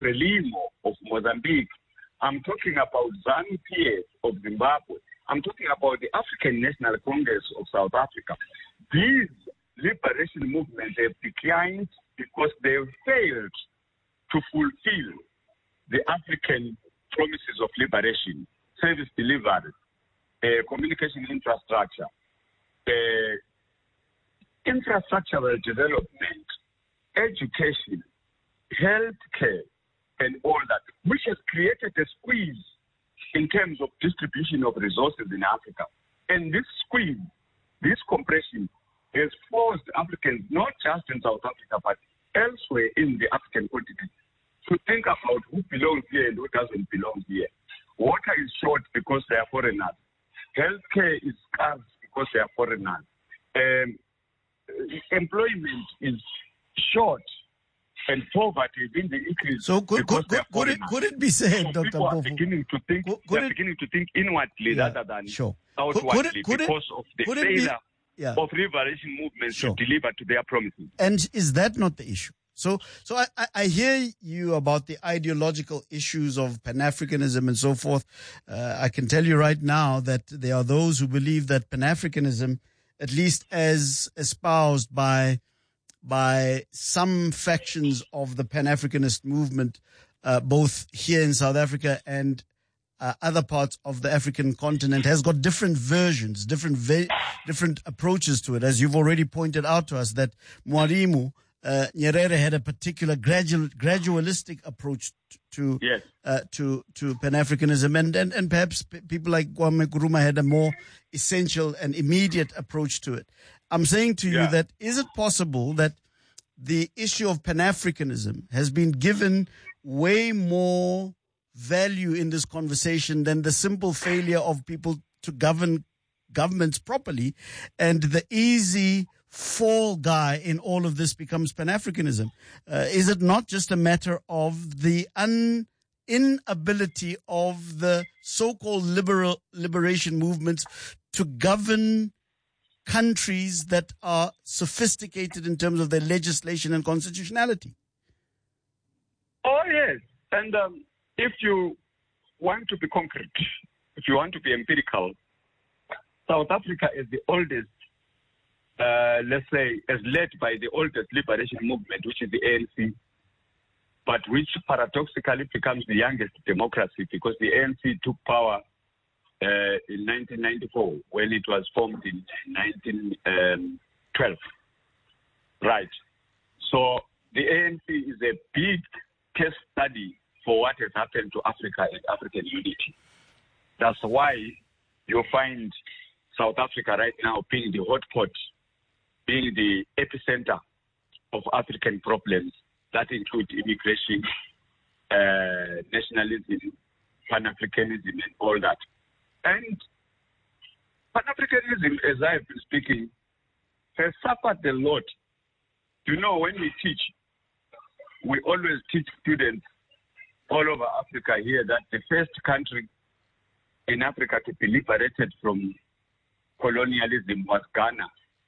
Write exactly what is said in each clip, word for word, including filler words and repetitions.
Frelimo of Mozambique. I'm talking about ZANU-P F of Zimbabwe. I'm talking about the African National Congress of South Africa. These liberation movements have declined because they have failed to fulfill the African promises of liberation, service delivery, uh, communication infrastructure, uh, infrastructural development, education, healthcare, and all that, which has created a squeeze in terms of distribution of resources in Africa. And this squeeze, this compression, has forced Africans, not just in South Africa, but elsewhere in the African continent, to think about who belongs here and who doesn't belong here. Water is short because they are foreigners. Healthcare is scarce because they are foreigners. Um, employment is short, and poverty is in the increase. So could, could, could, could, it, could it be said, so Doctor people are Mpofu, beginning to think, could, they could are it, beginning to think inwardly yeah, rather than sure. outwardly could, could it, could because it, of the could failure be, yeah. of liberation movements sure. to deliver to their promises. And is that not the issue? So, so I, I, I hear you about the ideological issues of Pan-Africanism and so forth. Uh, I can tell you right now that there are those who believe that Pan-Africanism, at least as espoused by by some factions of the Pan-Africanist movement, uh, both here in South Africa and uh, other parts of the African continent, has got different versions, different ve- different approaches to it. As you've already pointed out to us, that Mwalimu uh, Nyerere had a particular gradual, gradualistic approach to yes. uh, to to Pan-Africanism, and and, and perhaps p- people like Kwame Nkrumah had a more essential and immediate approach to it. I'm saying to you yeah. that is it possible that the issue of Pan-Africanism has been given way more value in this conversation than the simple failure of people to govern governments properly, and the easy fall guy in all of this becomes Pan-Africanism? Uh, is it not just a matter of the un, inability of the so-called liberal liberation movements to govern countries that are sophisticated in terms of their legislation and constitutionality? Oh, yes. And um, if you want to be concrete, if you want to be empirical, South Africa is the oldest, uh, let's say, is led by the oldest liberation movement, which is the A N C, but which paradoxically becomes the youngest democracy because the A N C took power uh, in nineteen ninety-four when it was formed in nineteen twelve. Right. So the A N C is a big case study for what has happened to Africa and African unity. That's why you find South Africa right now being the hotspot, being the epicenter of African problems that include immigration, uh, nationalism, Pan-Africanism, and all that. And Pan-Africanism, as I've been speaking, has suffered a lot. You know, when we teach, we always teach students all over Africa here that the first country in Africa to be liberated from colonialism was Ghana.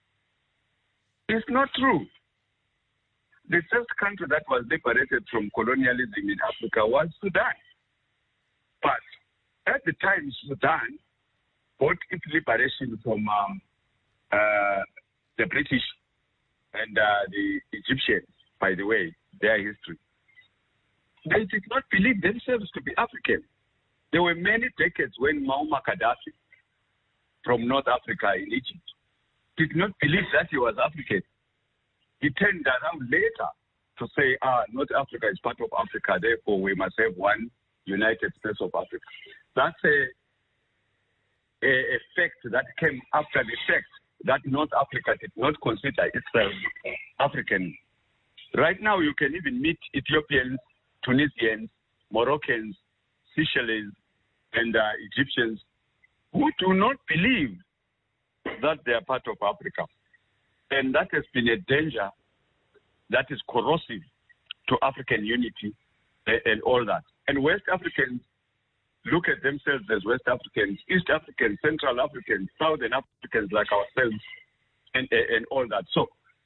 It's not true. The first country that was liberated from colonialism in Africa was Sudan. But at the time, Sudan got its liberation from um, uh, the British and uh, the Egyptians, by the way, their history. They did not believe themselves to be African. There were many decades when Muammar Gaddafi from North Africa in Egypt did not believe that he was African. He turned around later to say, ah, North Africa is part of Africa, therefore we must have one United States of Africa. That's a, a, a fact that came after the fact that North Africa did not consider itself African. Right now, you can even meet Ethiopians, Tunisians, Moroccans, Seychelles, and uh, Egyptians who do not believe that they are part of Africa. And that has been a danger that is corrosive to African unity and, and all that. And West Africans look at themselves as West Africans, East Africans, Central Africans, Southern Africans like ourselves, and, and all that. So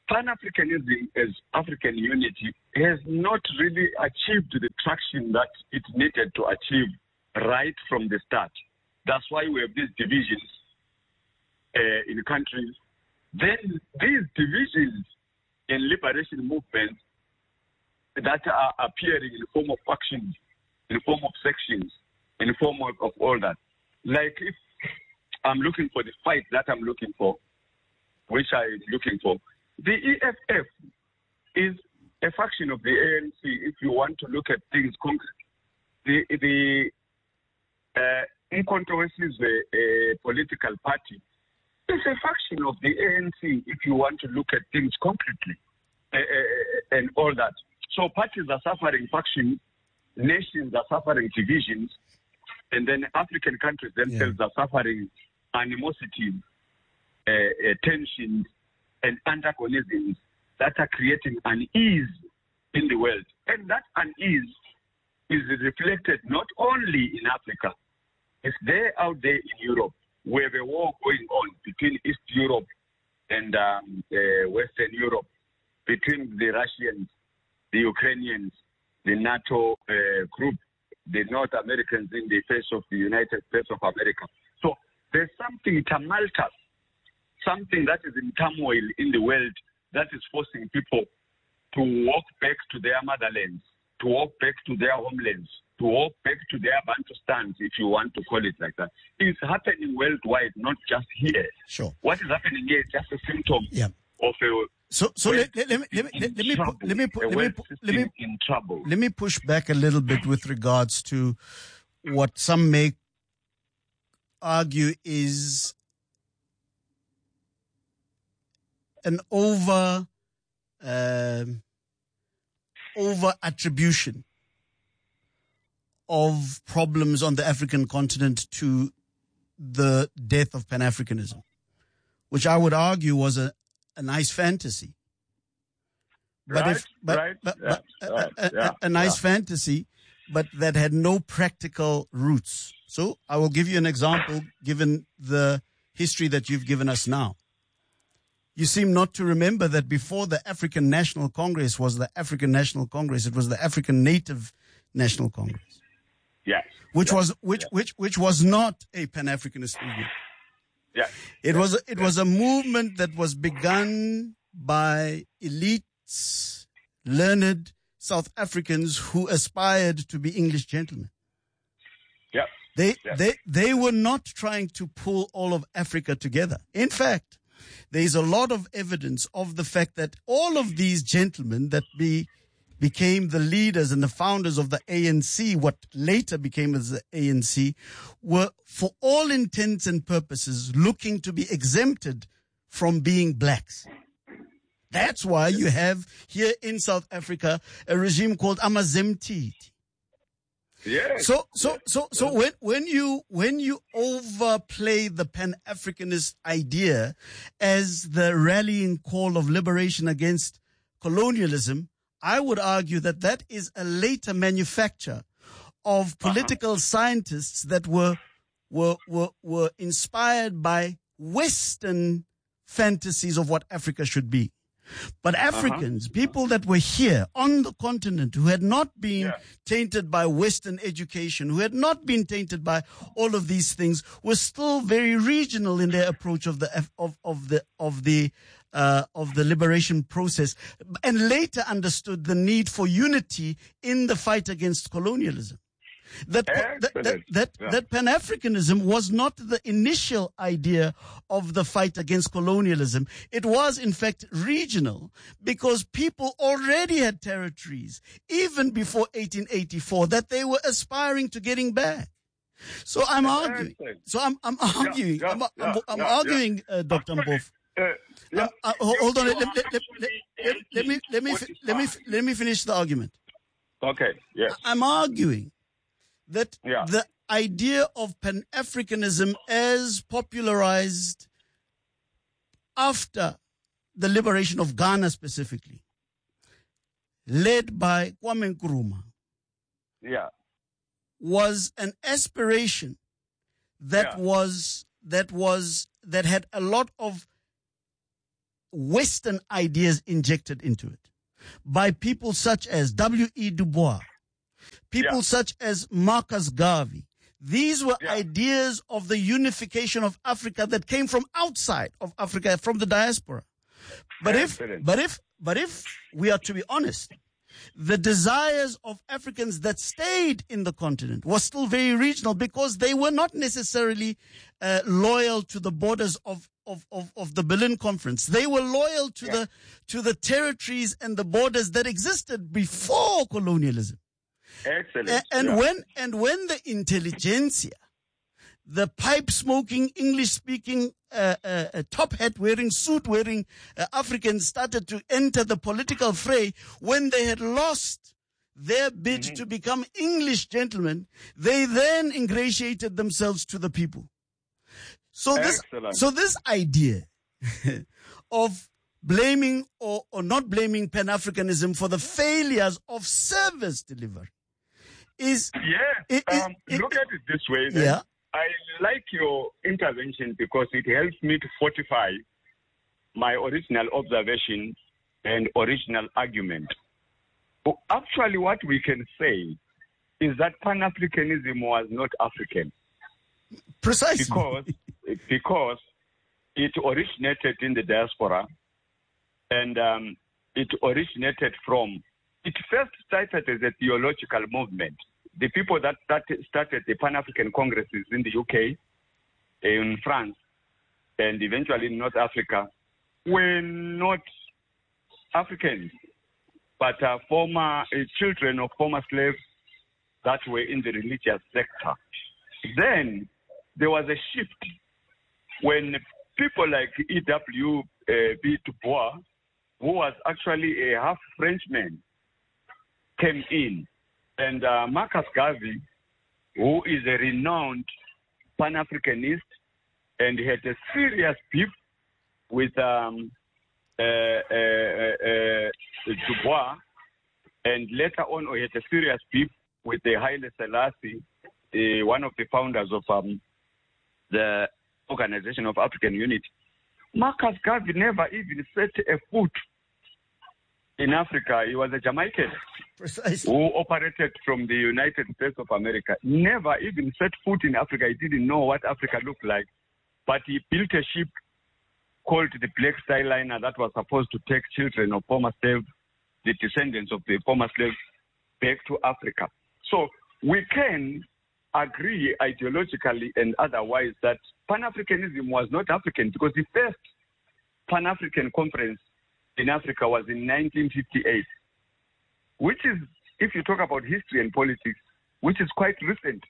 Pan-Africanism as African unity has not really achieved the traction that it needed to achieve right from the start. That's why we have these divisions uh, in countries. Then these divisions in liberation movements that are appearing in the form of factions, in the form of sections, in the form of, of all that. Like if I'm looking for the fight that I'm looking for, which I'm looking for, the E F F is a faction of the A N C. If you want to look at things concrete, the the uh, Umkhonto is a, a political party. It's a faction of the A N C. If you want to look at things concretely, uh, uh, and all that. So parties are suffering factions, nations are suffering divisions, and then African countries themselves yeah. are suffering animosity, uh, uh, tensions, and antagonisms that are creating unease in the world. And that unease is reflected not only in Africa, it's there out there in Europe, where the war going on between East Europe and um, uh, Western Europe, between the Russians, the Ukrainians, the NATO uh, group, the North Americans in the face of the United States of America. So there's something tumultuous, something that is in turmoil in the world that is forcing people to walk back to their motherlands, to walk back to their homelands, to walk back to their Bantustans, if you want to call it like that. It's happening worldwide, not just here. Sure. What is happening here is just a symptom yeah. of a So, so let, let, let me let me let me pu- let me pu- let me pu- let me in trouble. Let me push back a little bit with regards to what some may argue is an over um, over attribution of problems on the African continent to the death of Pan-Africanism, which I would argue was a a nice fantasy, but right, if but, right, but, yeah, but right, a, a, yeah, a, a nice yeah. fantasy, but that had no practical roots. So I will give you an example, given the history that you've given us now. You seem not to remember that before the African National Congress was the African National Congress, it was the African Native National Congress. Yes. Which yes, was which yes. which which was not a Pan-Africanist movement. Yeah. It yeah. was it yeah. was a movement that was begun by elites, learned South Africans who aspired to be English gentlemen. Yeah. They yeah. they they were not trying to pull all of Africa together. In fact, there is a lot of evidence of the fact that all of these gentlemen that be became the leaders and the founders of the A N C, what later became as the A N C, were, for all intents and purposes, looking to be exempted from being blacks. That's why you have here in South Africa a regime called Amazemtiti. Yes. So, so, yes. so, so when, when you, when you overplay the Pan-Africanist idea as the rallying call of liberation against colonialism, I would argue that that is a later manufacture of political uh-huh. scientists that were, were, were, were inspired by Western fantasies of what Africa should be. But Africans, uh-huh. people that were here on the continent, who had not been yeah. tainted by Western education, who had not been tainted by all of these things, were still very regional in their approach of the of of the of the uh, of the liberation process, and later understood the need for unity in the fight against colonialism. That that that, that, yeah. that Pan-Africanism was not the initial idea of the fight against colonialism. It was, in fact, regional, because people already had territories, even before eighteen eighty-four, that they were aspiring to getting back. So I'm arguing. So I'm I'm arguing. Yeah, yeah, I'm, I'm, yeah, I'm yeah, arguing, uh, Doctor Mbofu. Uh, yeah. um, uh, hold on. Let, let, let, let, let, let me let me let me let me finish the argument. Okay. Yes. I'm arguing that yeah. the idea of Pan-Africanism as popularized after the liberation of Ghana specifically, led by Kwame Nkrumah, yeah. was an aspiration that yeah. was that was that had a lot of Western ideas injected into it by people such as W E Du Bois, people Yeah. such as Marcus Garvey. These were Yeah. ideas of the unification of Africa that came from outside of Africa, from the diaspora. But if, Excellent. but if, but if we are to be honest, the desires of Africans that stayed in the continent was still very regional because they were not necessarily uh, loyal to the borders of, of, of, of the Berlin Conference. They were loyal to Yeah. the to the territories and the borders that existed before colonialism. Excellent. A- and Yeah. when and when the intelligentsia, the pipe smoking, English speaking, uh, uh, uh, top hat wearing, suit wearing uh, Africans started to enter the political fray, when they had lost their bid Mm-hmm. to become English gentlemen, they then ingratiated themselves to the people. So this, Excellent. so this idea of blaming or, or not blaming Pan-Africanism for the failures of service delivery is, Yes. It- it- um, it- look at it this way. Then. yeah. I like your intervention because it helps me to fortify my original observation and original argument. So actually, what we can say is that Pan-Africanism was not African precisely. because because it originated in the diaspora, and um, it originated from. It first started as a theological movement. The people that, that started the Pan-African Congresses in the U K, in France, and eventually in North Africa were not Africans, but uh, former uh, children of former slaves that were in the religious sector. Then there was a shift when people like E W Uh, B. Du Bois, who was actually a half Frenchman, came in. And uh, Marcus Garvey, who is a renowned Pan-Africanist and had a serious beef with um, uh, uh, uh, Du Bois, and later on he had a serious beef with the Haile Selassie, uh, one of the founders of um, the Organization of African Unity. Marcus Garvey never even set a foot in Africa. He was a Jamaican Precisely. who operated from the United States of America. Never even set foot in Africa. He didn't know what Africa looked like. But he built a ship called the Black Star Liner that was supposed to take children of former slaves, the descendants of the former slaves, back to Africa. So we can agree ideologically and otherwise that Pan-Africanism was not African, because the first Pan-African conference in Africa was in nineteen fifty-eight, which is, if you talk about history and politics, which is quite recent,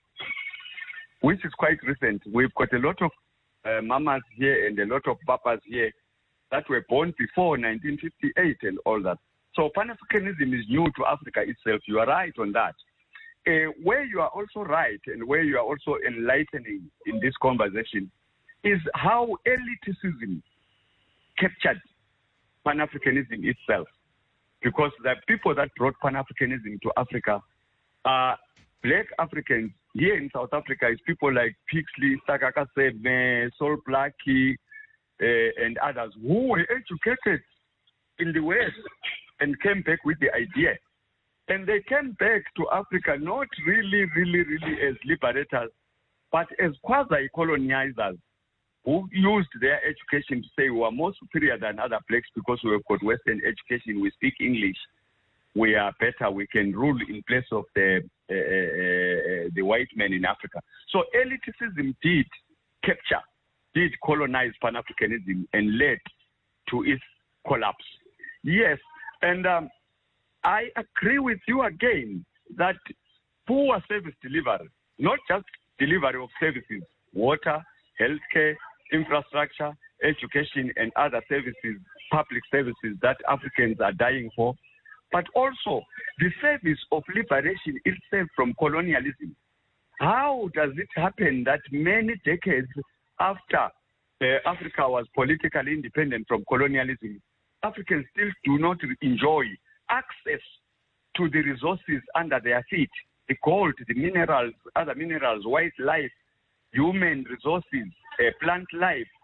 which is quite recent. We've got a lot of uh, mamas here and a lot of papas here that were born before nineteen fifty-eight and all that. So Pan-Africanism is new to Africa itself. You are right on that. Uh, where you are also right and where you are also enlightening in this conversation is how elitism captured Pan-Africanism itself. Because the people that brought Pan-Africanism to Africa are black Africans. Here in South Africa is people like Pixley, Sakaka Sebe, Sol Blackie, uh, and others who were educated in the West and came back with the idea. And they came back to Africa not really, really, really as liberators, but as quasi-colonizers who used their education to say we are more superior than other blacks because we have got Western education, we speak English, we are better, we can rule in place of the uh, uh, the white men in Africa. So elitism did capture, did colonize Pan-Africanism and led to its collapse. Yes, and um, I agree with you again that poor service delivery, not just delivery of services, water, healthcare, infrastructure, education, and other services, public services that Africans are dying for, but also the service of liberation itself from colonialism. How does it happen that many decades after uh, Africa was politically independent from colonialism, Africans still do not enjoy access to the resources under their feet, the gold, the minerals, other minerals, wildlife, human resources, uh, plant life,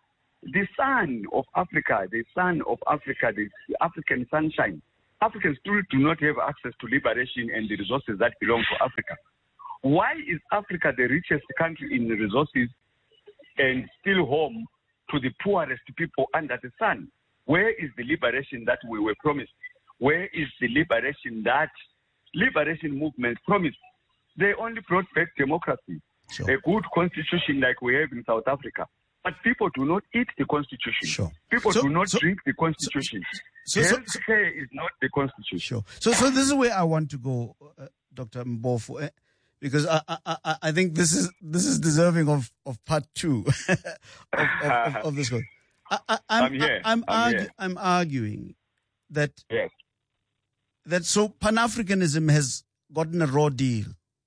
the sun of Africa, the sun of Africa, the African sunshine, Africans still do not have access to liberation and the resources that belong to Africa. Why is Africa the richest country in resources and still home to the poorest people under the sun? Where is the liberation that we were promised? Where is the liberation that liberation movement promised? They only brought back democracy, sure. a good constitution like we have in South Africa. But people do not eat the constitution. Sure. People so, do not so, drink the constitution. So, so, Health care is not the constitution. Sure. So, so this is where I want to go, uh, Doctor Mbofu, eh? because I, I, I, I think this is this is deserving of, of part two of, of, of, of this one. I, I, I'm, I'm here. I, I'm, I'm, argu- here. I'm arguing that yes. that so Pan-Africanism has gotten a raw deal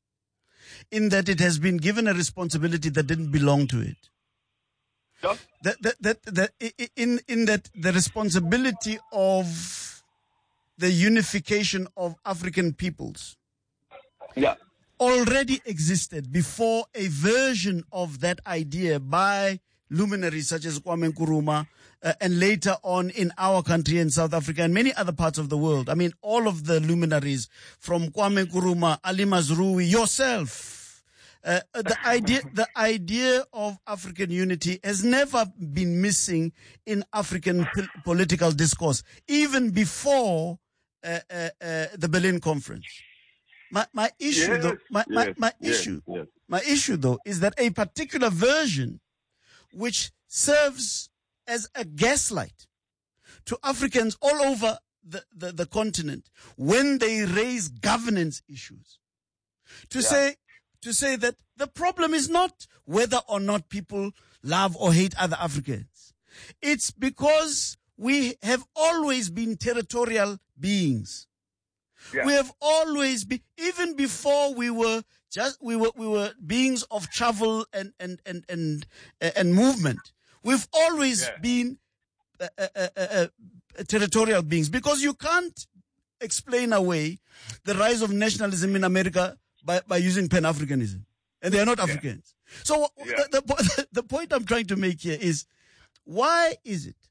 in that it has been given a responsibility that didn't belong to it. Yep. That, that, that, that, in, in that the responsibility of the unification of African peoples yeah. already existed before a version of that idea by luminaries such as Kwame Nkrumah uh, and later on in our country in South Africa and many other parts of the world. I mean, all of the luminaries from Kwame Nkrumah, Ali Mazrui, yourself. Uh, the idea, the idea of African unity has never been missing in African po- political discourse, even before uh, uh, uh, the Berlin Conference. My, my issue, yes, though, my, yes, my, my yes, issue, yes. my issue, though, is that a particular version, which serves as a gaslight to Africans all over the, the, the continent when they raise governance issues, to yeah. say. To say that the problem is not whether or not people love or hate other Africans. It's because we have always been territorial beings. Yeah. We have always been, even before we were just, we were, we were beings of travel and, and, and, and, and movement. We've always yeah. been uh, uh, uh, uh, territorial beings, because you can't explain away the rise of nationalism in America By, by using Pan-Africanism. And they are not Africans. Yeah. So yeah. The, the, the point I'm trying to make here is, why is it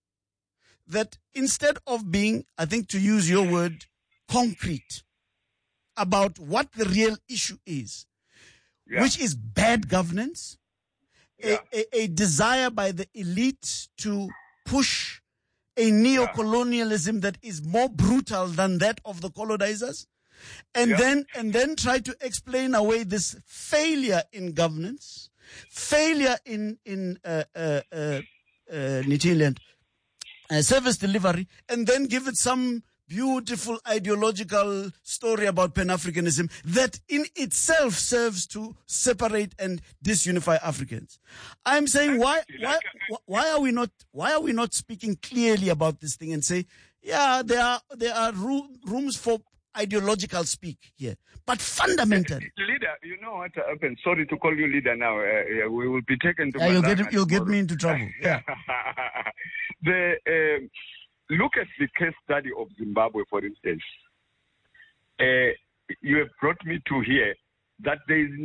that instead of being, I think to use your word, concrete about what the real issue is, yeah. which is bad governance, yeah. a, a, a desire by the elite to push a neo-colonialism that is more brutal than that of the colonizers, And yeah. then, and then try to explain away this failure in governance, failure in in uh, uh, uh, uh, Nitilian uh, service delivery, and then give it some beautiful ideological story about Pan-Africanism that in itself serves to separate and disunify Africans. I'm saying, why why why are we not why are we not speaking clearly about this thing and say, yeah, there are there are room, rooms for ideological speak here, but fundamentally, leader, you know what happened? Sorry to call you leader now. Uh, we will be taken to. Yeah, you'll get you'll get me into trouble. Yeah. the uh, look at the case study of Zimbabwe, for instance. Uh, you have brought me to here that there is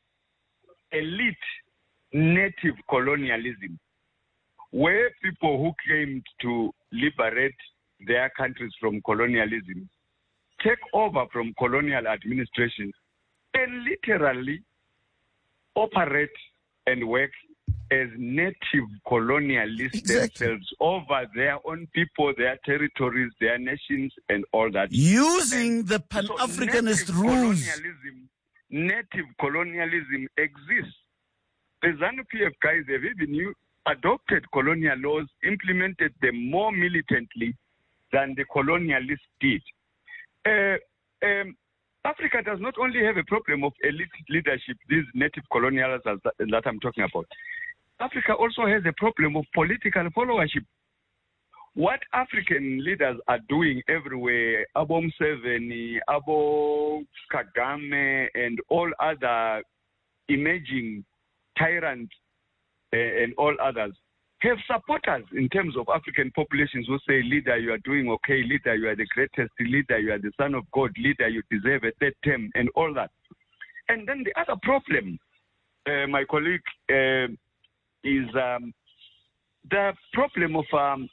elite native colonialism, where people who claimed to liberate their countries from colonialism take over from colonial administration and literally operate and work as native colonialists exactly. themselves over their own people, their territories, their nations, and all that. Using and the Pan-Africanist so rules. Colonialism, native colonialism exists. The ZANU-P F guys have even new, adopted colonial laws, implemented them more militantly than the colonialists did. Uh, um, Africa does not only have a problem of elite leadership, these native colonials that, that I'm talking about. Africa also has a problem of political followership. What African leaders are doing everywhere, Abo Museveni, Abo Kagame, and all other emerging tyrants uh, and all others, have supporters in terms of African populations who say, leader, you are doing okay, leader, you are the greatest, leader, you are the son of God, leader, you deserve a third term, and all that. And then the other problem, uh, my colleague, uh, is um, the problem of um,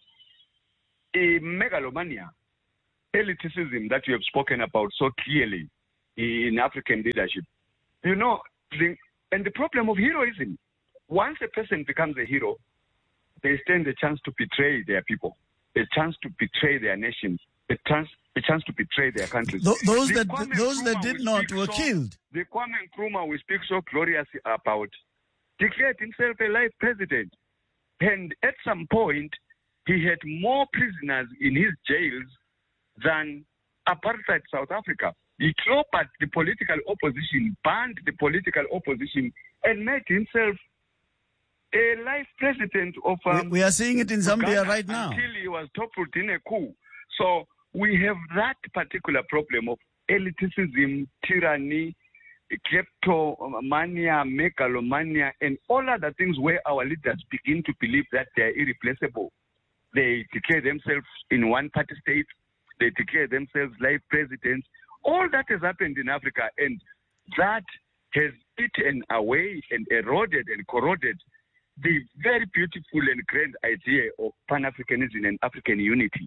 a megalomania, elitism that you have spoken about so clearly in African leadership. You know, the, and the problem of heroism. Once a person becomes a hero, they stand a chance to betray their people, a chance to betray their nations, a chance, a chance to betray their countries. Th- those the that Kwame those Nkrumah that did we not speak were so, killed. The Kwame Nkrumah we speak so gloriously about declared himself a life president. And at some point, he had more prisoners in his jails than apartheid South Africa. He clobbered the political opposition, banned the political opposition, and made himself a life president of... Um, we, we are seeing it in Zambia Ghana right now. Until he was toppled in a coup. So we have that particular problem of elitism, tyranny, kleptomania, megalomania, and all other things where our leaders begin to believe that they are irreplaceable. They declare themselves in one-party state. They declare themselves life presidents. All that has happened in Africa, and that has eaten away and eroded and corroded the very beautiful and grand idea of Pan-Africanism and African unity.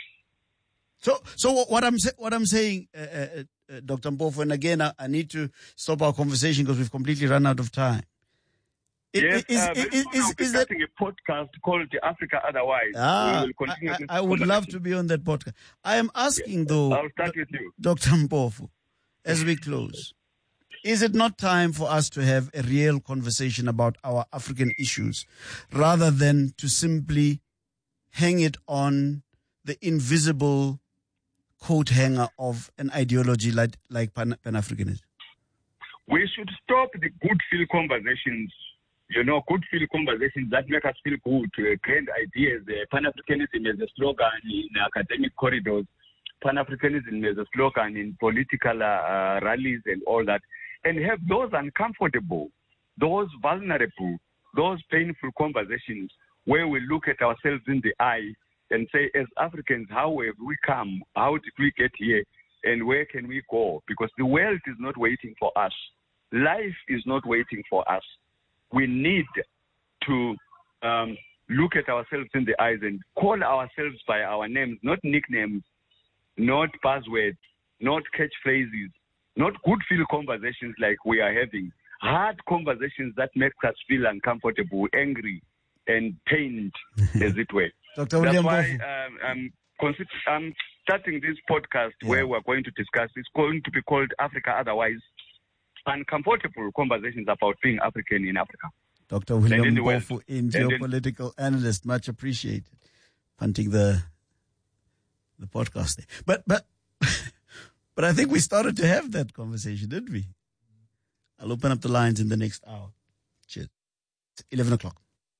So, so what I'm what I'm saying, uh, uh, uh, Doctor Mpofu, and again, I, I need to stop our conversation because we've completely run out of time. It, yes, is, uh, is, is, is, is starting that, a podcast called Africa Otherwise. Ah, we will continue I, I would love to be on that podcast. I am asking yes, though, I'll start with you. Doctor Mpofu, as we close, is it not time for us to have a real conversation about our African issues rather than to simply hang it on the invisible coat hanger of an ideology like, like Pan, Pan-Africanism? We should stop the good feel conversations, you know, good feel conversations that make us feel good, uh, grand ideas. Uh, Pan-Africanism as a slogan in academic corridors, Pan-Africanism as a slogan in political uh, rallies and all that, and have those uncomfortable, those vulnerable, those painful conversations where we look at ourselves in the eye and say, as Africans, how have we come? How did we get here? And where can we go? Because the world is not waiting for us. Life is not waiting for us. We need to um, look at ourselves in the eyes and call ourselves by our names, not nicknames, not buzzwords, not catchphrases, not good feel conversations like we are having. Hard conversations that make us feel uncomfortable, angry, and pained, as it were. Doctor That's William why Mpofu. um, I'm, consider- I'm starting this podcast Yeah. where we're going to discuss. It's going to be called Africa Otherwise, uncomfortable conversations about being African in Africa. Doctor William in the world. Mpofu, in And in- geopolitical analyst, much appreciated. Punting the the podcast there. But but but I think we started to have that conversation, didn't we? I'll open up the lines in the next hour. Cheers. It's eleven o'clock.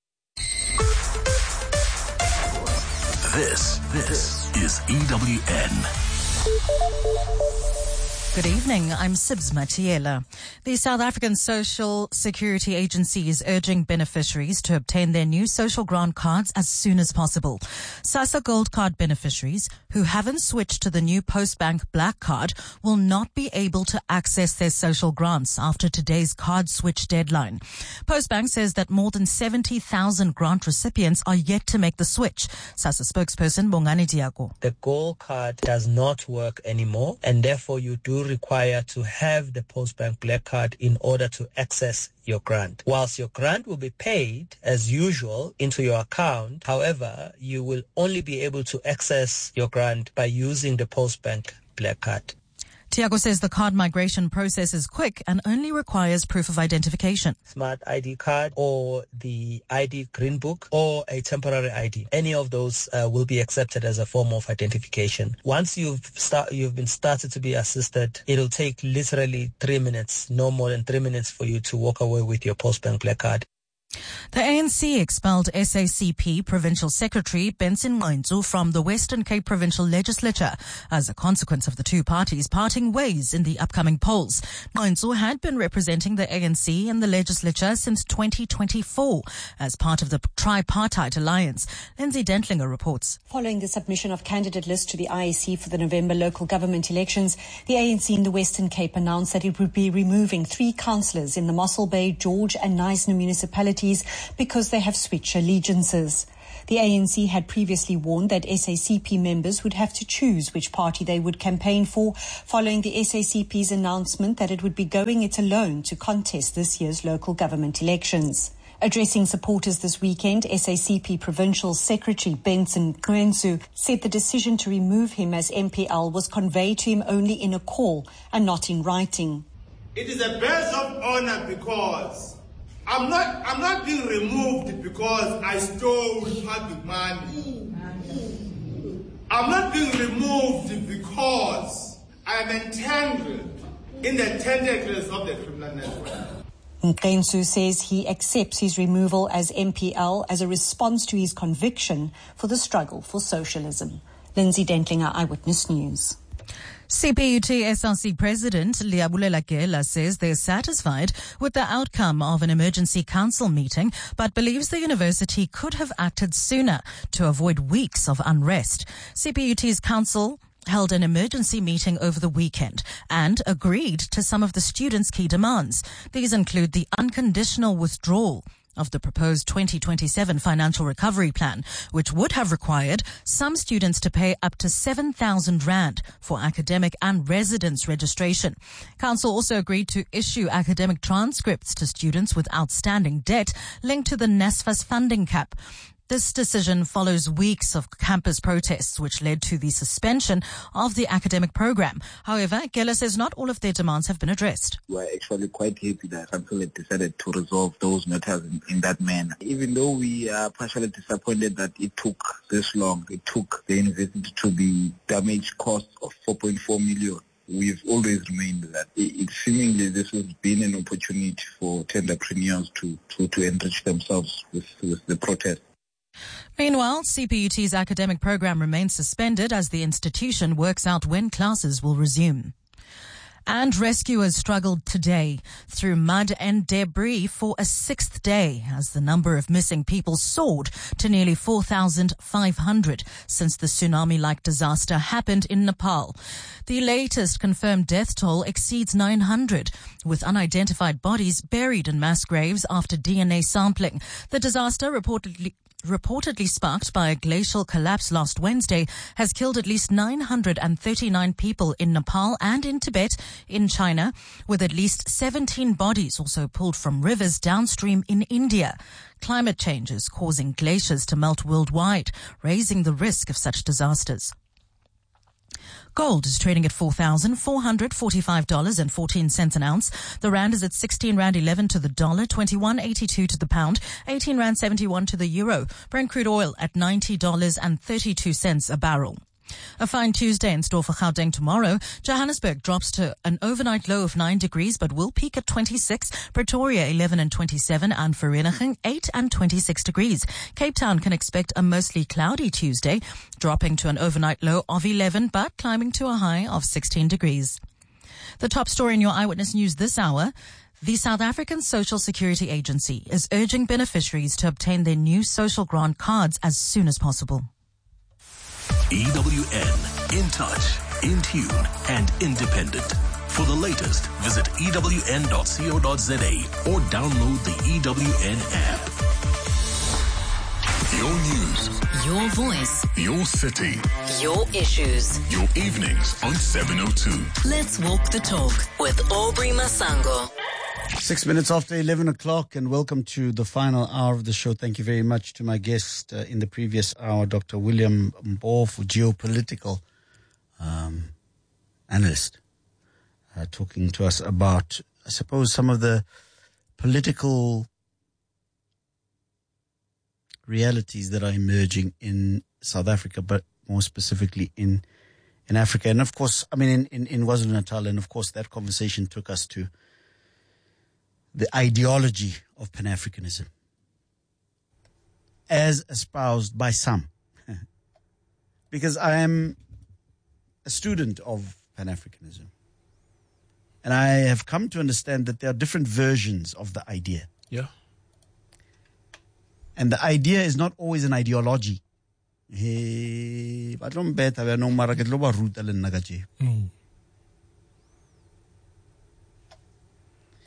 This, this is E W N. Good evening. I'm Sibs Matiela. The South African Social Security Agency is urging beneficiaries to obtain their new social grant cards as soon as possible. SASSA Gold Card beneficiaries who haven't switched to the new Postbank Black Card will not be able to access their social grants after today's card switch deadline. Postbank says that more than seventy thousand grant recipients are yet to make the switch. SASSA spokesperson Bongani Diago. The Gold Card does not work anymore, and therefore you do require to have the Postbank Black Card in order to access your grant. Whilst your grant will be paid as usual into your account, however, you will only be able to access your grant by using the Postbank Black Card. Tiago says the card migration process is quick and only requires proof of identification. Smart I D card or the I D Green Book or a temporary I D. Any of those uh, will be accepted as a form of identification. Once you've start, you've been started to be assisted, it'll take literally three minutes, no more than three minutes for you to walk away with your Postbank Black Card. The A N C expelled S A C P Provincial Secretary Benson Ngqentsu from the Western Cape Provincial Legislature as a consequence of the two parties parting ways in the upcoming polls. Ngqentsu had been representing the A N C in the legislature since twenty twenty-four as part of the tripartite alliance. Lindsay Dentlinger reports. Following the submission of candidate lists to the I E C for the November local government elections, the A N C in the Western Cape announced that it would be removing three councillors in the Mossel Bay, George and Knysna municipalities because they have switched allegiances. The A N C had previously warned that S A C P members would have to choose which party they would campaign for, following the S A C P's announcement that it would be going it alone to contest this year's local government elections. Addressing supporters this weekend, S A C P Provincial Secretary Benson Mqwensu said the decision to remove him as M P L was conveyed to him only in a call and not in writing. It is a badge of honor because I'm not I'm not being removed because I stole public money. I'm not being removed because I am entangled in the tentacles of the criminal network. Mqwensu says he accepts his removal as M P L as a response to his conviction for the struggle for socialism. Lindsay Dentlinger, Eyewitness News. C P U T S R C President Leabulela Gela says they're satisfied with the outcome of an emergency council meeting, but believes the university could have acted sooner to avoid weeks of unrest. C P U T's council held an emergency meeting over the weekend and agreed to some of the students' key demands. These include the unconditional withdrawal of the proposed twenty twenty-seven financial recovery plan, which would have required some students to pay up to seven thousand rand for academic and residence registration. Council also agreed to issue academic transcripts to students with outstanding debt linked to the NSFAS funding cap. This decision follows weeks of campus protests, which led to the suspension of the academic program. However, Gela says not all of their demands have been addressed. We're actually quite happy that Council had decided to resolve those matters in, in that manner. Even though we are partially disappointed that it took this long, it took the university to the damage cost of four point four million. We've always remained that. It, it seemingly this has been an opportunity for tenderpreneurs to, to, to enrich themselves with, with the protest. Meanwhile, C P U T's academic program remains suspended as the institution works out when classes will resume. And rescuers struggled today through mud and debris for a sixth day as the number of missing people soared to nearly four thousand five hundred since the tsunami-like disaster happened in Nepal. The latest confirmed death toll exceeds nine hundred, with unidentified bodies buried in mass graves after D N A sampling. The disaster reportedly reportedly sparked by a glacial collapse last Wednesday, has killed at least nine hundred thirty-nine people in Nepal and in Tibet in China, with at least seventeen bodies also pulled from rivers downstream in India. Climate change is causing glaciers to melt worldwide, raising the risk of such disasters. Gold is trading at four thousand four hundred forty-five dollars and fourteen cents an ounce. The rand is at sixteen rand eleven to the dollar, twenty-one eighty-two to the pound, eighteen rand seventy-one to the euro. Brent crude oil at ninety dollars and thirty-two cents a barrel. A fine Tuesday in store for Gauteng tomorrow. Johannesburg drops to an overnight low of nine degrees but will peak at twenty-six. Pretoria eleven and twenty-seven, and Vereeniging eight and twenty-six degrees. Cape Town can expect a mostly cloudy Tuesday, dropping to an overnight low of eleven but climbing to a high of sixteen degrees. The top story in your Eyewitness News this hour: the South African Social Security Agency is urging beneficiaries to obtain their new social grant cards as soon as possible. E W N, in touch, in tune, and independent. For the latest, visit E W N dot co dot za or download the E W N app. Your news, your voice, your city, your issues, your evenings on seven oh two. Let's walk the talk with Aubrey Masango. Six minutes after eleven o'clock, and welcome to the final hour of the show. Thank you very much to my guest uh, in the previous hour, Doctor William Mbofu, geopolitical um, analyst, uh, talking to us about, I suppose, some of the political realities that are emerging in South Africa, but more specifically in in Africa. And of course, I mean, in, in, in KwaZulu-Natal, and of course, that conversation took us to the ideology of Pan-Africanism as espoused by some. Because I am a student of Pan-Africanism. And I have come to understand that there are different versions of the idea. Yeah. And the idea is not always an ideology. Mm.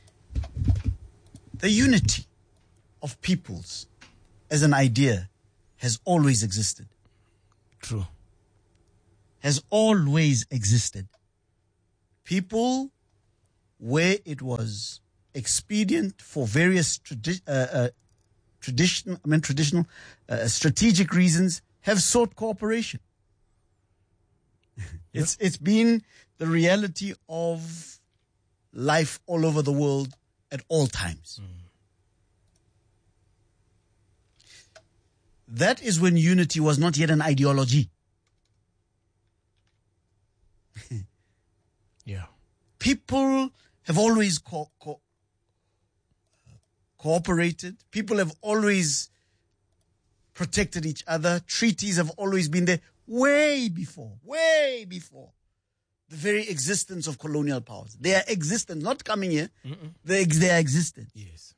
The unity of peoples as an idea has always existed. True. Has always existed. People, where it was expedient for various tradi- uh, uh, traditional, I mean traditional, uh, strategic reasons, have sought cooperation. Yeah. It's it's been the reality of life all over the world at all times. Mm. That is when unity was not yet an ideology. Yeah. People have always co- co- cooperated. People have always protected each other. Treaties have always been there way before, way before the very existence of colonial powers. Their existence, not coming here, they, their existence. Yes.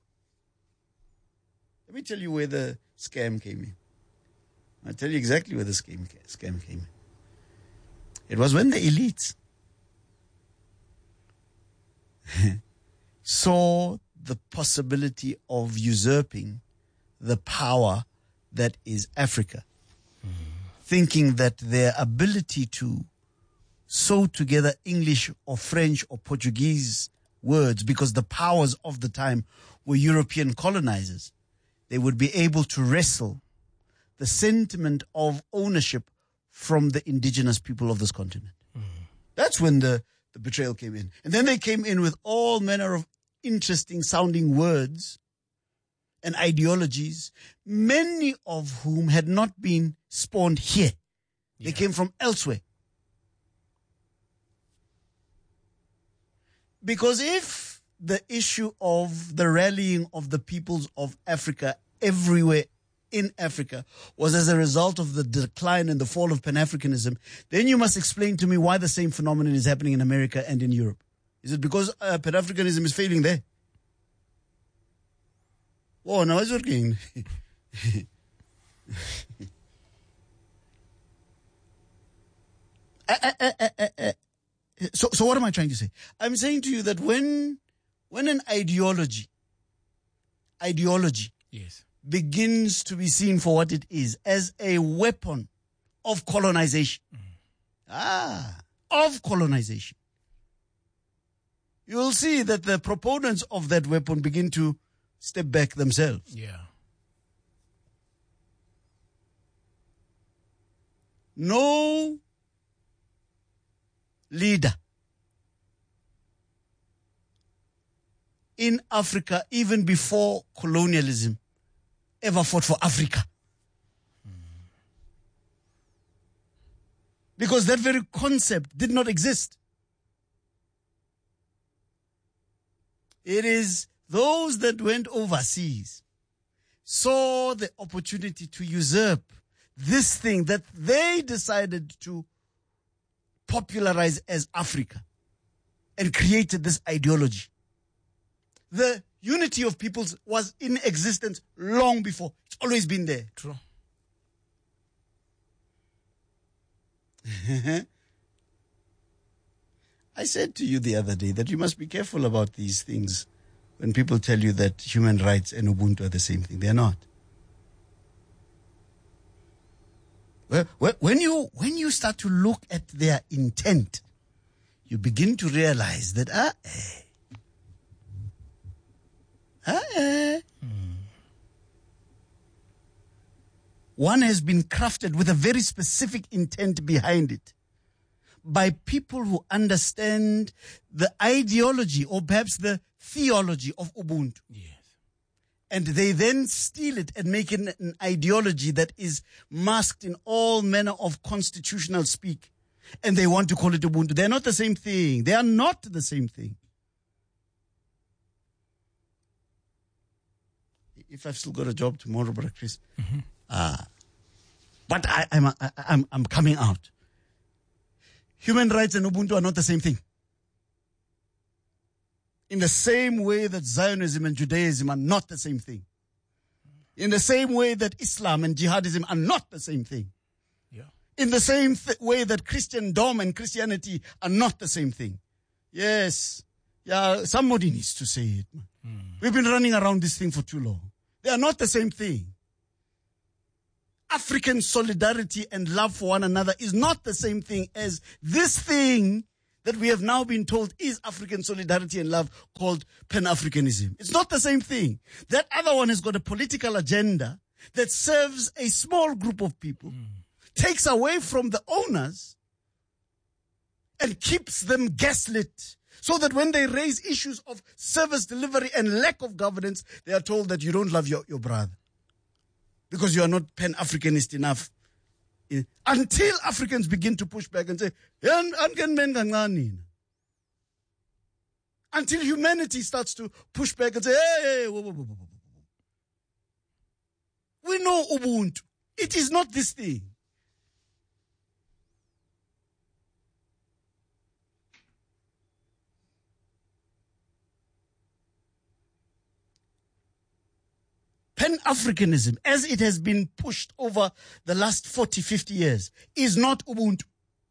Let me tell you where the scam came in. I'll tell you exactly where the scam, scam came in. It was when the elites saw the possibility of usurping the power that is Africa, mm. thinking that their ability to sew together English or French or Portuguese words, because the powers of the time were European colonizers, they would be able to wrestle the sentiment of ownership from the indigenous people of this continent. Mm. That's when the, the betrayal came in. And then they came in with all manner of interesting sounding words and ideologies, many of whom had not been spawned here. Yeah. They came from elsewhere. Because if the issue of the rallying of the peoples of Africa everywhere in Africa was as a result of the decline and the fall of Pan-Africanism, then you must explain to me why the same phenomenon is happening in America and in Europe. Is it because uh, Pan-Africanism is failing there? Oh, now it's working. uh, uh, uh, uh, uh, so, so what am I trying to say? I'm saying to you that when, when an ideology, ideology, yes, begins to be seen for what it is, as a weapon of colonization, mm. ah, of colonization, you'll see that the proponents of that weapon begin to step back themselves. Yeah. No leader in Africa, even before colonialism, ever fought for Africa. Mm. Because that very concept did not exist. It is those that went overseas saw the opportunity to usurp this thing that they decided to popularize as Africa and created this ideology. The unity of peoples was in existence long before. It's always been there. True. I said to you the other day that you must be careful about these things when people tell you that human rights and Ubuntu are the same thing. They're not. When you, when you start to look at their intent, you begin to realize that, ah, eh, ah, eh. Hmm. One has been crafted with a very specific intent behind it by people who understand the ideology or perhaps the theology of Ubuntu. Yes. And they then steal it and make it an ideology that is masked in all manner of constitutional speak. And they want to call it Ubuntu. They're not the same thing. They are not the same thing. If I've still got a job tomorrow, Brother Chris, mm-hmm. uh, but I, I'm, I, I'm, I'm coming out. Human rights and Ubuntu are not the same thing. In the same way that Zionism and Judaism are not the same thing. In the same way that Islam and Jihadism are not the same thing. Yeah. In the same th- way that Christendom and Christianity are not the same thing. Yes. Yeah, somebody needs to say it. Mm. We've been running around this thing for too long. They are not the same thing. African solidarity and love for one another is not the same thing as this thing that we have now been told is African solidarity and love, called Pan-Africanism. It's not the same thing. That other one has got a political agenda that serves a small group of people, mm. takes away from the owners, and keeps them gaslit, so that when they raise issues of service delivery and lack of governance, they are told that you don't love your, your brother because you are not Pan-Africanist enough. Until Africans begin to push back and say, until humanity starts to push back and say, hey, whoa, whoa, whoa, whoa. We know Ubuntu. It is not this thing. Pan-Africanism, as it has been pushed over the last forty, fifty years, is not Ubuntu.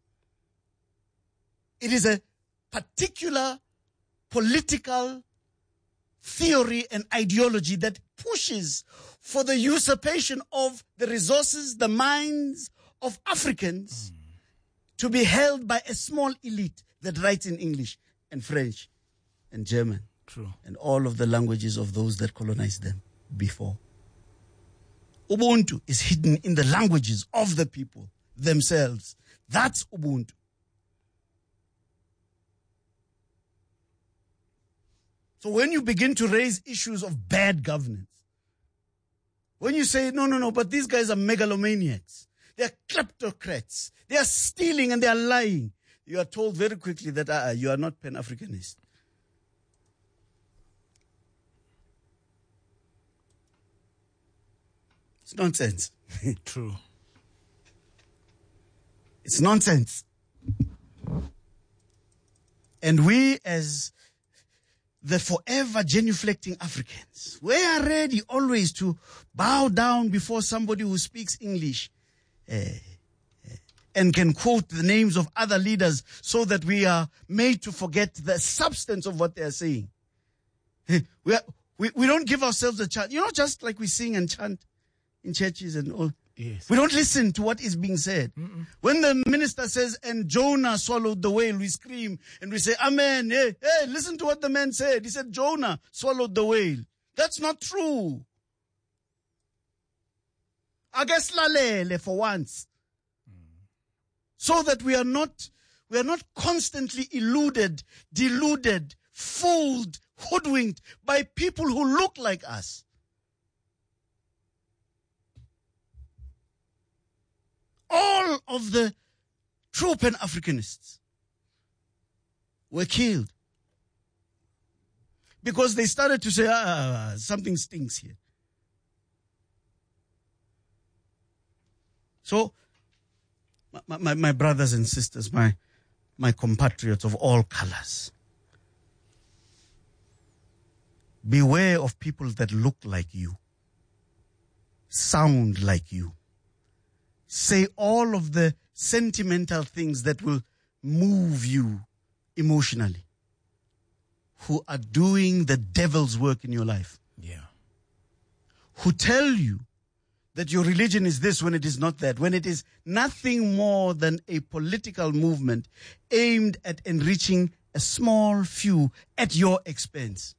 It is a particular political theory and ideology that pushes for the usurpation of the resources, the minds of Africans mm. to be held by a small elite that writes in English and French and German. True. And all of the languages of those that colonized them before. Ubuntu is hidden in the languages of the people themselves. That's Ubuntu. So when you begin to raise issues of bad governance, when you say, no, no, no, but these guys are megalomaniacs, they are kleptocrats, they are stealing and they are lying, you are told very quickly that uh, you are not Pan-Africanist. It's nonsense. True. It's nonsense. And we, as the forever genuflecting Africans, we are ready always to bow down before somebody who speaks English uh, uh, and can quote the names of other leaders so that we are made to forget the substance of what they are saying. We, are, we, we don't give ourselves a chance. You know, just like we sing and chant in churches and all. Yes. We don't listen to what is being said. Mm-mm. When the minister says, and Jonah swallowed the whale, we scream and we say, amen. Hey, hey, listen to what the man said. He said, Jonah swallowed the whale. That's not true. I guess lalele for once. Mm. So that we are not, we are not constantly eluded, deluded, fooled, hoodwinked by people who look like us. All of the true Pan-Africanists were killed because they started to say, ah, something stinks here. So, my, my, my brothers and sisters, my, my compatriots of all colors, beware of people that look like you, sound like you, say all of the sentimental things that will move you emotionally, who are doing the devil's work in your life. Yeah. Who tell you that your religion is this when it is not that, when it is nothing more than a political movement aimed at enriching a small few at your expense.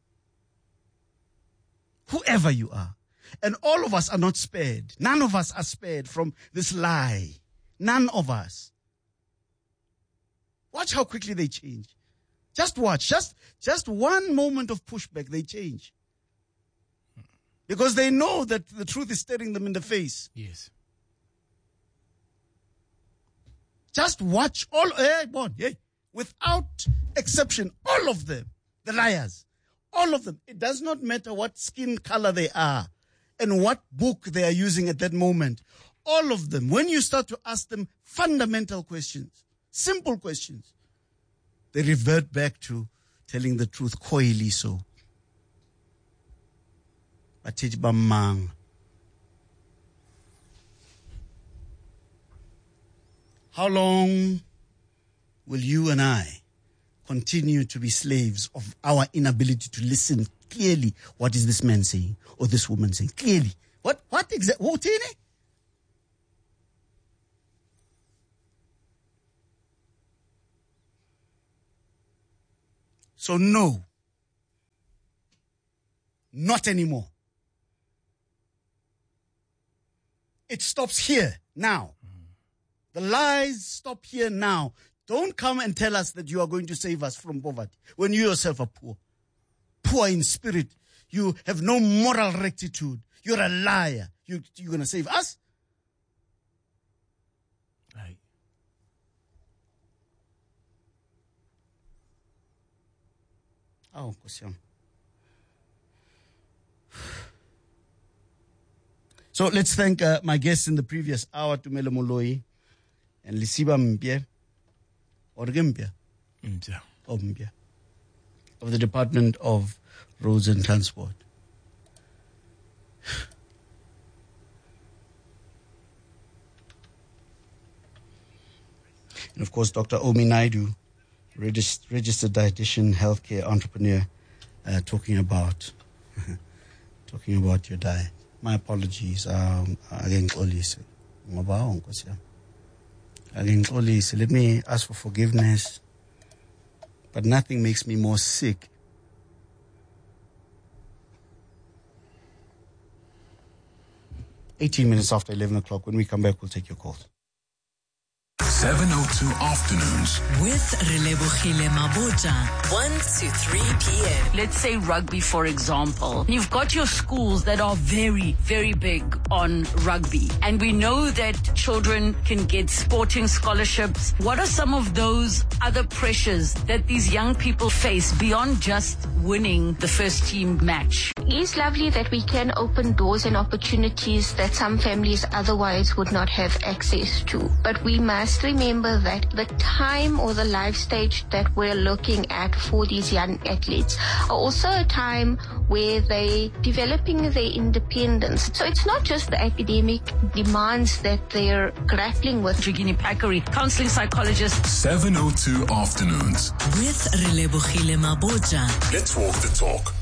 Whoever you are. And all of us are not spared. None of us are spared from this lie. None of us. Watch how quickly they change. Just watch. Just, just one moment of pushback, they change. Because they know that the truth is staring them in the face. Yes. Just watch all, hey, bon, hey, without exception, all of them, the liars, all of them. It does not matter what skin color they are and what book they are using at that moment. All of them, when you start to ask them fundamental questions, simple questions, they revert back to telling the truth coyly so. How long will you and I continue to be slaves of our inability to listen clearly? What is this man saying or this woman saying? Clearly. What, what exactly? So no, not anymore. It stops here now. The lies stop here now. Don't come and tell us that you are going to save us from poverty when you yourself are poor. Poor in spirit. You have no moral rectitude. You're a liar. You, you're going to save us? Right. Oh, Kosiam. So let's thank uh, my guests in the previous hour, Tumelo Moloi and Lisiba Mpie, or Gimpia, Mpia. Oh, Mpia, of the Department of Roads and Transport. And of course, Doctor Omi Naidu, regist- registered dietitian, healthcare entrepreneur, uh, talking about talking about your diet. My apologies. Um, Let me ask for forgiveness. But nothing makes me more sick eighteen minutes after eleven o'clock. When we come back, we'll take your calls. seven oh two Afternoons. With Relebohile Mabota. one to three p.m. Let's say rugby, for example. You've got your schools that are very, very big on rugby. And we know that children can get sporting scholarships. What are some of those other pressures that these young people face beyond just winning the first team match? It's lovely that we can open doors and opportunities that some families otherwise would not have access to. But we must remember that the time or the life stage that we're looking at for these young athletes are also a time where they're developing their independence. So it's not just the academic demands that they're grappling with. Jigini Pakari, counseling psychologist. seven oh two Afternoons. With Relebohile Maboja. Let's walk the talk.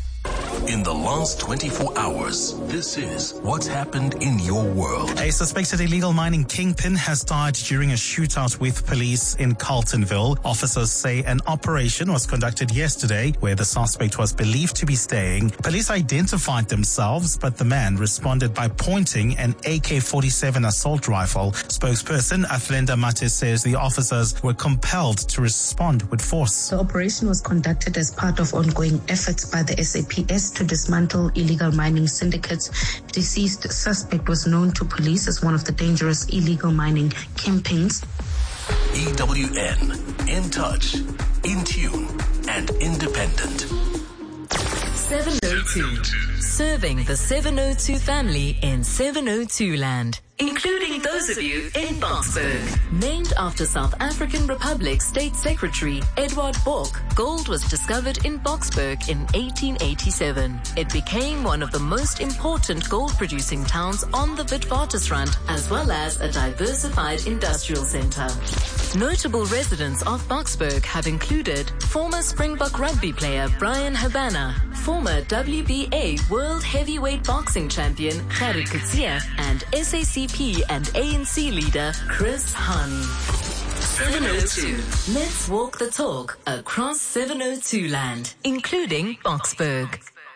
In the last twenty-four hours, this is what's happened in your world. A suspected illegal mining kingpin has died during a shootout with police in Carltonville. Officers say an operation was conducted yesterday where the suspect was believed to be staying. Police identified themselves, but the man responded by pointing an A K forty-seven assault rifle. Spokesperson Athlenda Mate says the officers were compelled to respond with force. The operation was conducted as part of ongoing efforts by the S A P S to dismantle illegal mining syndicates. Deceased suspect was known to police as one of the dangerous illegal mining kingpins. E W N, in touch, in tune, and independent. seven oh two. Serving the seven oh two family in seven oh two land, including those of you in Boksburg. Named after South African Republic State Secretary Edward Bork, gold was discovered in Boksburg in eighteen eighty-seven. It became one of the most important gold-producing towns on the Witwatersrand, as well as a diversified industrial center. Notable residents of Boksburg have included former Springbok rugby player Brian Habana, former W B A World Heavyweight Boxing Champion Gerrit Coetzee, and S A C P and A N C leader Chris Hani. seven oh two. Let's walk the talk across seven oh two land, including Boksburg.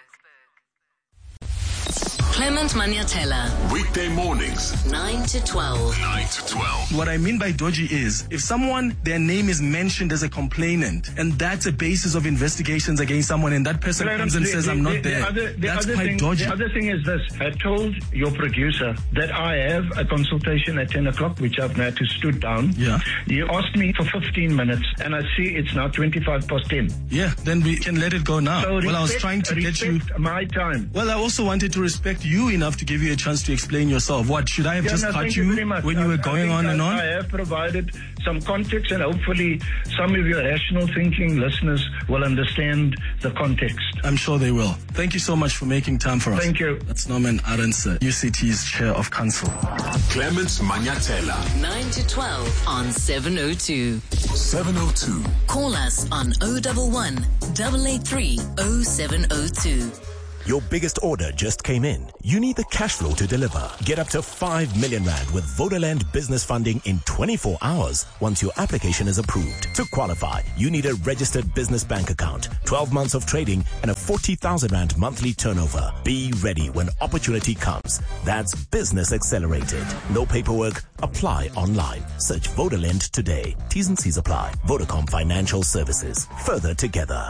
Clement Maniatella. Weekday mornings. nine to twelve. nine to twelve. What I mean by dodgy is if someone, their name is mentioned as a complainant, and that's a basis of investigations against someone, and that person Clarence, comes and the, says, the, I'm not the, there. The other, the that's other quite thing, dodgy. The other thing is this. I told your producer that I have a consultation at ten o'clock, which I've now to stood down. Yeah. You asked me for fifteen minutes, and I see it's now twenty-five past ten. Yeah, then we can let it go now. So well, respect, I was trying to get you... my time. Well, I also wanted to respect you enough to give you a chance to explain yourself. What, should I have yeah, just no, cut you, you, you when you I, were going on I, and on? I have provided some context, and hopefully some of your rational thinking listeners will understand the context. I'm sure they will. Thank you so much for making time for us. Thank you. That's Norman Arendse, U C T's Chair of Council. Clement Maniatella. nine to twelve on seven oh two. seven oh two. Call us on oh one one, eight eight three, oh seven oh two. Your biggest order just came in. You need the cash flow to deliver. Get up to five million rand with Vodaland business funding in twenty-four hours once your application is approved. To qualify, you need a registered business bank account, twelve months of trading, and a forty thousand rand monthly turnover. Be ready when opportunity comes. That's Business Accelerated. No paperwork. Apply online. Search Vodaland today. T's and C's apply. Vodacom Financial Services. Further together.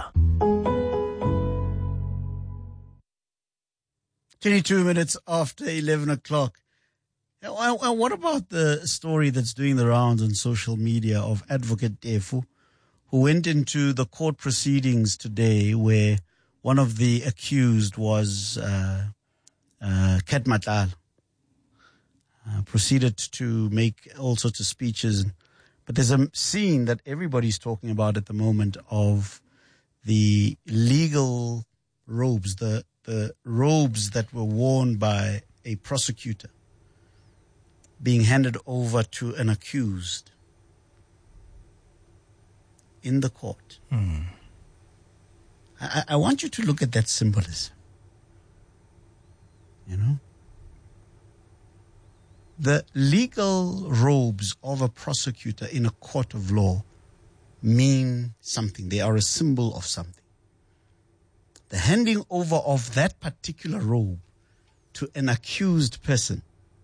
twenty-two minutes after eleven o'clock. What about the story that's doing the rounds on social media of Advocate Tefu, who went into the court proceedings today where one of the accused was uh, uh, Kat Matlala, uh, proceeded to make all sorts of speeches. But there's a scene that everybody's talking about at the moment of the legal robes, the the robes that were worn by a prosecutor being handed over to an accused in the court. Hmm. I, I want you to look at that symbolism. You know? The legal robes of a prosecutor in a court of law mean something. They are a symbol of something. The handing over of that particular robe to an accused person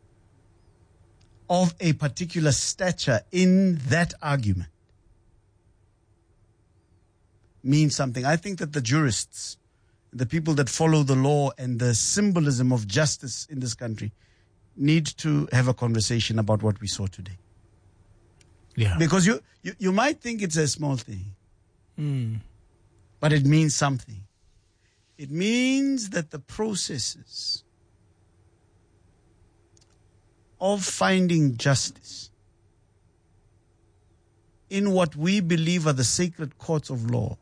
of a particular stature in that argument means something. I think that the jurists, the people that follow the law and the symbolism of justice in this country need to have a conversation about what we saw today. Yeah. Because you, you, you might think it's a small thing, Mm. but it means something. It means that the processes of finding justice in what we believe are the sacred courts of law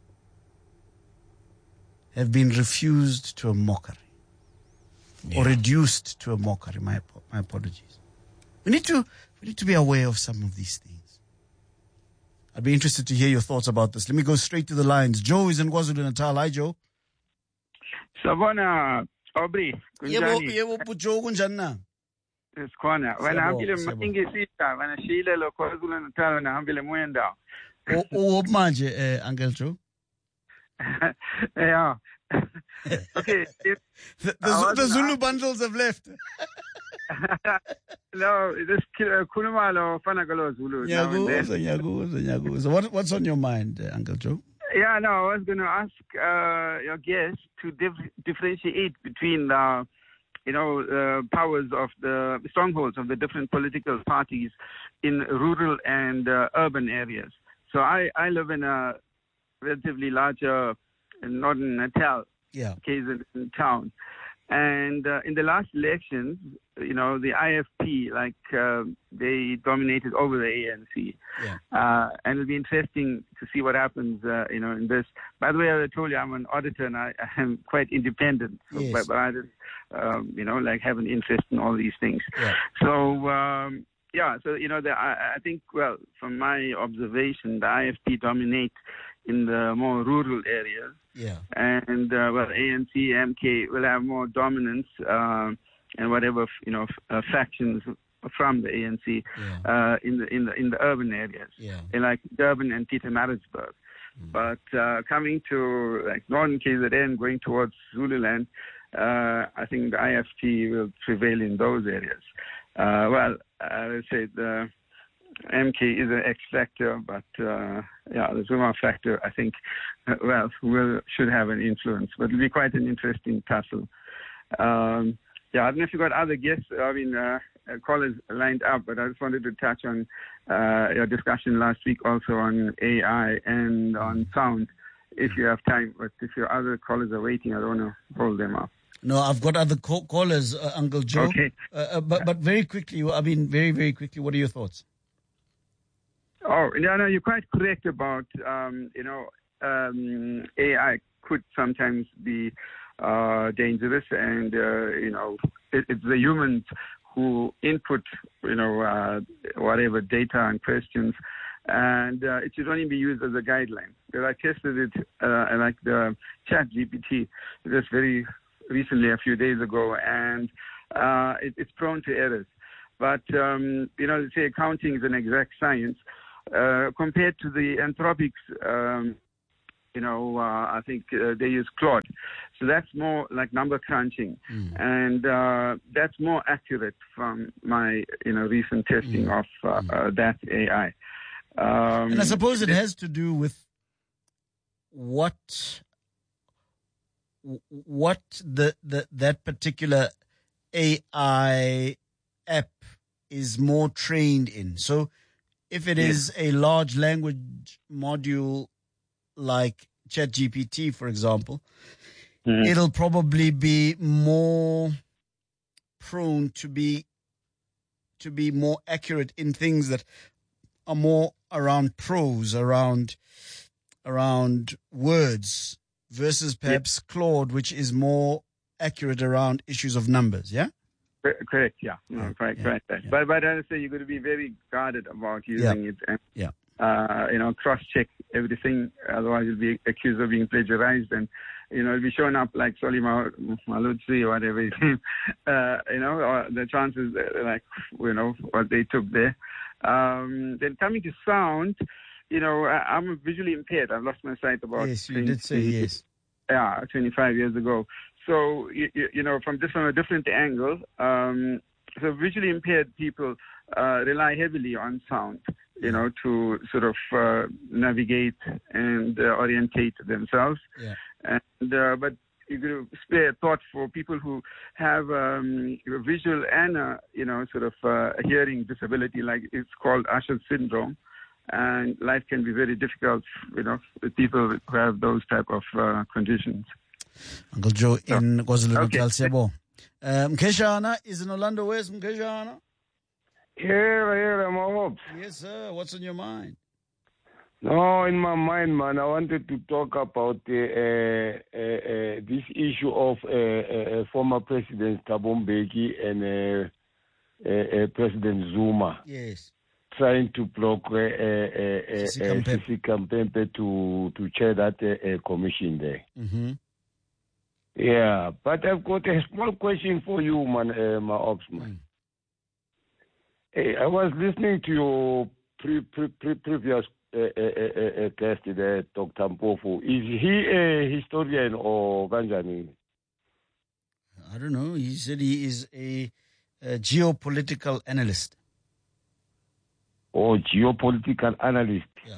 have been refused to a mockery, yeah. or reduced to a mockery. My, my apologies. We need to we need to be aware of some of these things. I'd be interested to hear your thoughts about this. Let me go straight to the lines. Joe is in KwaZulu-Natal. Hi, Joe. Sabona, Aubrey. Yebo, yebo, Joe, kunjani na? Sikhona. Wena hambile matingisita, wena shile lo KwaZulu-Natal, wena hambile mwenda. O manje, eh, Uncle Joe? Yeah. Okay. If, the, the, the Zulu bundles have left. No, this Kulumalo Fanagalo Zulu. Nyaguza, nyaguza, nyaguza. What, what's on your mind, uh, Uncle Joe? Yeah, no, I was going to ask uh, your guest to dif- differentiate between the, you know, uh, powers of the strongholds of the different political parties in rural and uh, urban areas. So I, I live in a relatively larger northern Natal, yeah. K Z N town. And uh, in the last elections, you know, the I F P, like, uh, they dominated over the A N C. Yeah. Uh, and it'll be interesting to see what happens, uh, you know, in this. By the way, I told you I'm an auditor and I, I am quite independent. So, yes. but, but I just, um, you know, like have an interest in all these things. Yeah. So, um, yeah, so, you know, the, I, I think, well, from my observation, the I F P dominate in the more rural areas. Yeah. And, uh, well, A N C, M K will have more dominance um, and whatever, you know, uh, factions from the A N C yeah. uh, in the in the in the urban areas, yeah. in like Durban and Pietermaritzburg. Mm. But uh, coming to like northern K Z N, going towards Zululand, uh, I think the I F P will prevail in those areas. Uh, well, I would say the M K is an X factor, but uh, yeah, the Zuma factor, I think, uh, well, will should have an influence. But it'll be quite an interesting tussle. Um, yeah, I don't know if you got other guests. I mean, uh, callers lined up, but I just wanted to touch on uh, your discussion last week also on A I and on sound, if you have time. But if your other callers are waiting, I don't want to hold them up. No, I've got other co- callers, uh, Uncle Joe. Okay. Uh, uh, but but very quickly, I mean, very very quickly, what are your thoughts? Oh, no, no, you're quite correct about, um, you know, um, A I could sometimes be uh, dangerous and, uh, you know, it, it's the humans who input, you know, uh, whatever data and questions, and uh, it should only be used as a guideline. Because I tested it, uh, like the Chat G P T, just very recently, a few days ago, and uh, it, it's prone to errors. But, um, you know, say accounting is an exact science. Uh, compared to the Anthropic's, um, you know, uh, I think uh, they use Claude. So that's more like number crunching. Mm. And uh, that's more accurate from my, you know, recent testing mm. of uh, mm. uh, that A I. Um, and I suppose it has to do with what what the, the that particular A I app is more trained in. So if it is yes. a large language module like ChatGPT, for example, mm. it'll probably be more prone to be to be more accurate in things that are more around prose, around around words, versus perhaps yep. Claude, which is more accurate around issues of numbers. Yeah. Correct, yeah. No, correct, yeah, correct. Yeah. But, but I say you're going to be very guarded about using yeah. it and, yeah. uh, you know, cross-check everything. Otherwise, you'll be accused of being plagiarized and, you know, it'll be showing up like Solly Malutsi or whatever his name. Uh, you know, or the chances, uh, like, you know, what they took there. Um, then coming to sound, you know, I, I'm visually impaired. I've lost my sight about... Yes, you did say yes. Yeah, twenty-five years ago. So, you, you know, from, this, from a different angle, um, so visually impaired people uh, rely heavily on sound, you know, to sort of uh, navigate and uh, orientate themselves. Yeah. And uh, but you could spare thought for people who have um, a visual and, a, you know, sort of uh, a hearing disability, like it's called Usher syndrome. And life can be very difficult, you know, with people who have those type of uh, conditions. Uncle Joe in KwaZulu-Natal, Siyabo. Mkeshana is in Orlando West. Mkeshana? Here, here, my hopes. Yes, sir. What's on your mind? No, in my mind, man, I wanted to talk about uh, uh, uh, this issue of uh, uh, former President Thabo Mbeki and uh, uh, uh, President Zuma. Yes. Trying to block uh, uh, uh, Sisi Kampempe to, to chair that uh, uh, commission there. Mm-hmm. Yeah, but I've got a small question for you, man, uh, my ops man. Mm. Hey, I was listening to your pre, pre, pre, previous uh, uh, uh, uh, guest, there, Doctor Mpofu. Is he a historian or Ganjani? I don't know. He said he is a, a geopolitical analyst. Or geopolitical analyst? Yeah.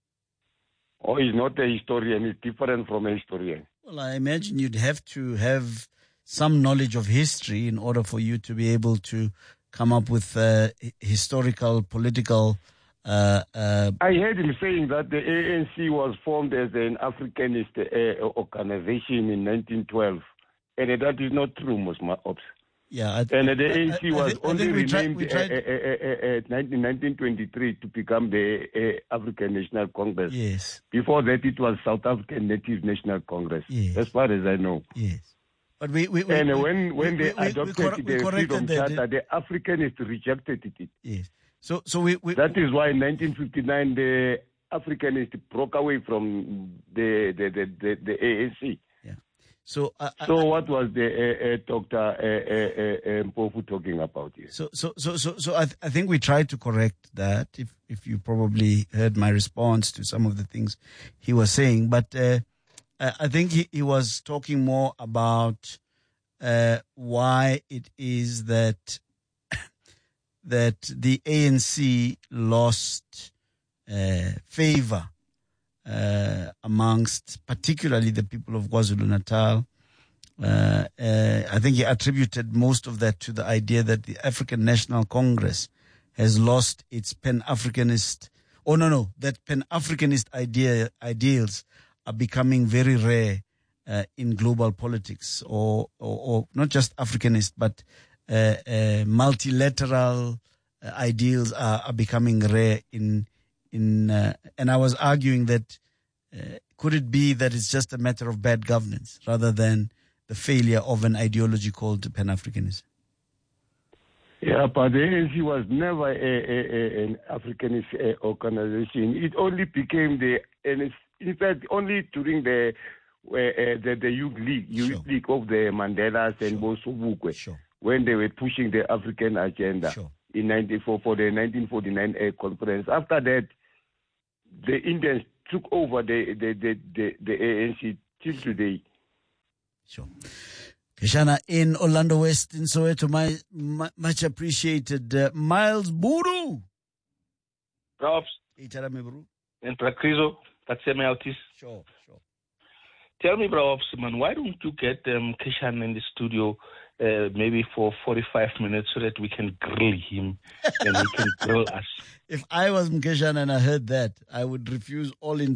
Or he's not a historian, he's different from a historian? Well, I imagine you'd have to have some knowledge of history in order for you to be able to come up with uh, historical, political... Uh, uh, I heard him saying that the A N C was formed as an Africanist uh, organization in nineteen twelve. And that is not true, Musma Ops. Yeah, I, and the A N C I, I, was I only renamed in nineteen twenty-three to become the uh, African National Congress. Yes. Before that, it was South African Native National Congress. Yes. As far as I know. Yes. But we, we, we and we, when when we, they we, adopted we, we the Freedom the, Charter, the Africanists rejected it. Yes. So so we, we that is why in nineteen fifty-nine the Africanists broke away from the the the, the, the A N C. So, uh, so uh, what was the uh, uh, Doctor uh, uh, uh, Mpofu talking about here? So, so, so, so, so I, th- I think we tried to correct that. If, if you probably heard my response to some of the things he was saying, but uh, I think he, he was talking more about uh, why it is that that the A N C lost uh, favor. Uh, amongst particularly the people of KwaZulu-Natal. Uh, uh, I think he attributed most of that to the idea that the African National Congress has lost its Pan-Africanist, oh no, no, that Pan-Africanist idea, ideals are becoming very rare uh, in global politics, or, or, or not just Africanist, but uh, uh, multilateral uh, ideals are, are becoming rare in In, uh, and I was arguing that uh, could it be that it's just a matter of bad governance rather than the failure of an ideology called Pan-Africanism? Yeah, but the A N C was never a, a, a, an Africanist uh, organization. It only became the, and in fact, only during the where, uh, the, the youth league, youth sure. league of the Mandelas and sure. Bosobukwe, sure. when they were pushing the African agenda sure. in ninety-four for the nineteen forty-nine Air Conference. After that, the Indians took over the the the, the, the A N C till today. Sure. Keshana in Orlando West in Soweto, my, my, much appreciated. Uh, Miles Buru. Props. And Prakrizo, Tatseme Altis. Sure, sure. Tell me, bro, man, why don't you get um, Keshan in the studio uh, maybe for forty-five minutes so that we can grill him and he can grill us? If I was Mkeshan and I heard that, I would refuse all in